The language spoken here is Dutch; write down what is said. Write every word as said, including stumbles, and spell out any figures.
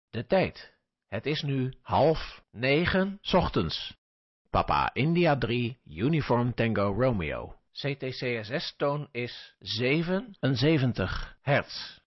De tijd. Het is nu half negen 's ochtends. Papa India drie, Uniform Tango Romeo. C T C S S-toon is zevenenzeventig hertz.